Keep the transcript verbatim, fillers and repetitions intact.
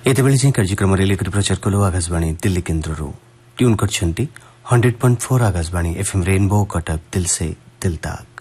ଏତେବେଳେ ଯାଏଁ କାର୍ଯ୍ୟକ୍ରମରେ ଲେଖକରି ପ୍ରଚାର କଲୁ ଆକାଶବାଣୀ ଦିଲ୍ଲୀ କେନ୍ଦ୍ରରୁ ଟ୍ୟୁନ୍ କରିଛନ୍ତି hundred point four Akashvani FM rainbow Cuttack ଦିଲ୍ ସେ ଦିଲ୍ ତକ୍।